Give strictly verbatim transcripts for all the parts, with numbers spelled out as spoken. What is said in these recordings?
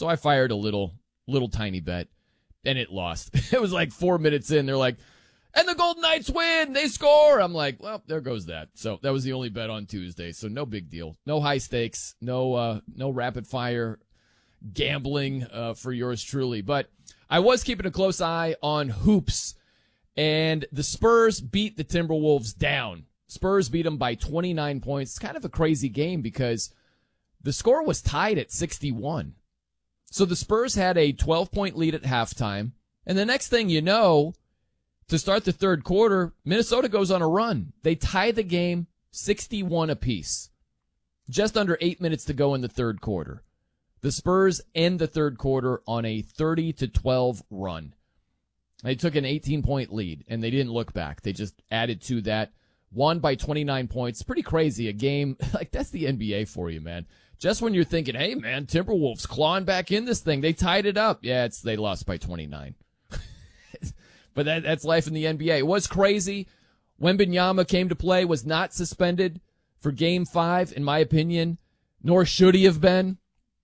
So I fired a little, little tiny bet, and it lost. It was like four minutes in. They're like, and the Golden Knights win. They score. I'm like, well, there goes that. So that was the only bet on Tuesday. So no big deal. No high stakes. No, uh, no rapid fire gambling uh, for yours truly. But I was keeping a close eye on hoops, and the Spurs beat the Timberwolves down. Spurs beat them by twenty-nine points. It's kind of a crazy game because the score was tied at sixty-one. So the Spurs had a twelve-point lead at halftime, and the next thing you know, to start the third quarter, Minnesota goes on a run. They tie the game sixty-one apiece. Just under eight minutes to go in the third quarter. The Spurs end the third quarter on a thirty to twelve run. They took an eighteen-point lead, and they didn't look back. They just added to that. Won by twenty-nine points. Pretty crazy. A game, like, that's the N B A for you, man. Just when you're thinking, hey, man, Timberwolves clawing back in this thing. They tied it up. Yeah, it's they lost by twenty-nine. But that, that's life in the N B A. It was crazy. Wembanyama came to play, was not suspended for game five, in my opinion, nor should he have been.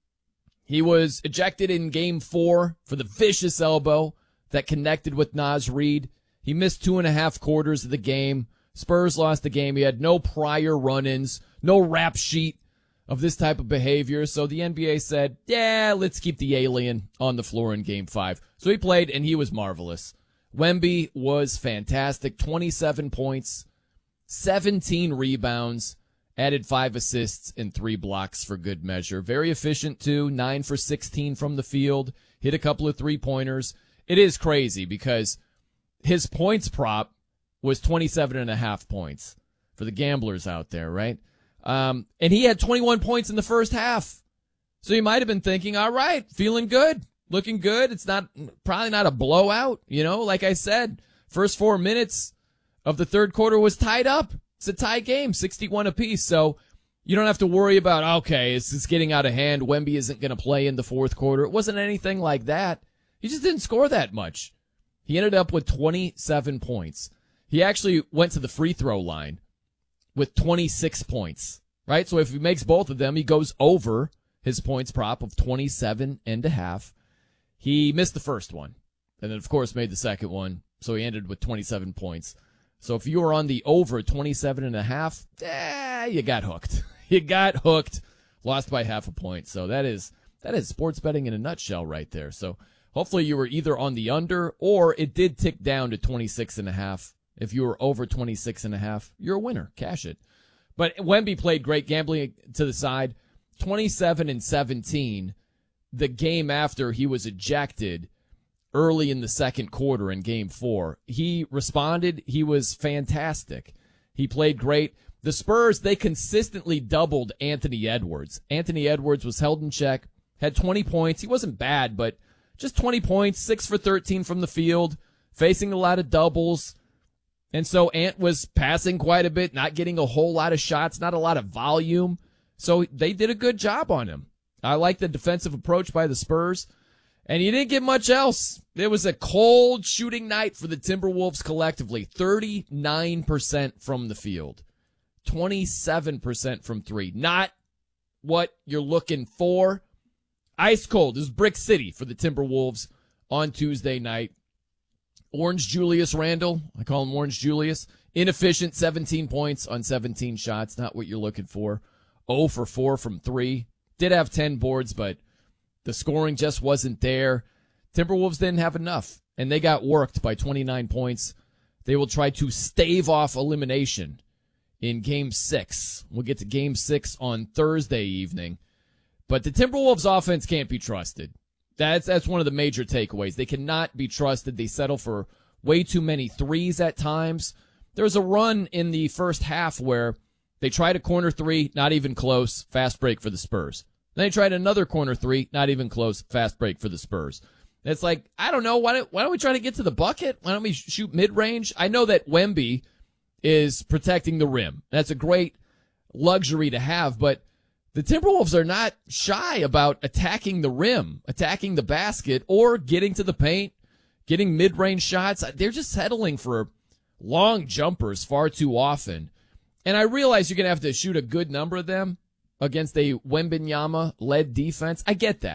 He was ejected in game four for the vicious elbow that connected with Naz Reid. He missed two and a half quarters of the game. Spurs lost the game. He had no prior run-ins, no rap sheet of this type of behavior. So the N B A said, yeah, let's keep the alien on the floor in game five. So he played, and he was marvelous. Wemby was fantastic. twenty-seven points, seventeen rebounds, added five assists and three blocks for good measure. Very efficient, too. nine for sixteen from the field. Hit a couple of three-pointers. It is crazy because his points prop was twenty-seven and a half points for the gamblers out there, right? Um, and he had twenty-one points in the first half. So you might have been thinking, all right, feeling good, looking good. It's not probably not a blowout, you know. Like I said, first four minutes of the third quarter was tied up. It's a tie game, sixty-one apiece. So you don't have to worry about, okay, this is getting out of hand. Wemby isn't going to play in the fourth quarter. It wasn't anything like that. He just didn't score that much. He ended up with twenty-seven points. He actually went to the free throw line with twenty-six points, right? So if he makes both of them, he goes over his points prop of twenty-seven and a half. He missed the first one and then, of course, made the second one. So he ended with twenty-seven points. So if you were on the over twenty-seven and a half, eh, you got hooked. You got hooked. Lost by half a point. So that is, that is sports betting in a nutshell right there. So hopefully you were either on the under or it did tick down to twenty-six and a half. If you were over twenty-six and a half, you're a winner. Cash it. But Wemby played great. Gambling to the side, twenty-seven and seventeen. The game after he was ejected early in the second quarter in game four. He responded. He was fantastic. He played great. The Spurs, they consistently doubled Anthony Edwards. Anthony Edwards was held in check, had twenty points. He wasn't bad, but just twenty points, six for thirteen from the field, facing a lot of doubles. And so Ant was passing quite a bit, not getting a whole lot of shots, not a lot of volume. So they did a good job on him. I like the defensive approach by the Spurs. And you didn't get much else. It was a cold shooting night for the Timberwolves collectively. thirty-nine percent from the field. twenty-seven percent from three. Not what you're looking for. Ice cold. This is Brick City for the Timberwolves on Tuesday night. Orange Julius Randle. I call him Orange Julius. Inefficient, seventeen points on seventeen shots. Not what you're looking for. zero for four from three. Did have ten boards, but the scoring just wasn't there. Timberwolves didn't have enough, and they got worked by twenty-nine points. They will try to stave off elimination in Game six. We'll get to Game six on Thursday evening. But the Timberwolves offense can't be trusted. That's that's one of the major takeaways. They cannot be trusted. They settle for way too many threes at times. There's a run in the first half where they tried a corner three, not even close, fast break for the Spurs. Then they tried another corner three, not even close, fast break for the Spurs. It's like, I don't know, why don't, why don't we try to get to the bucket? Why don't we shoot mid-range? I know that Wemby is protecting the rim. That's a great luxury to have, but the Timberwolves are not shy about attacking the rim, attacking the basket, or getting to the paint, getting mid-range shots. They're just settling for long jumpers far too often. And I realize you're going to have to shoot a good number of them against a Wembanyama-led defense. I get that.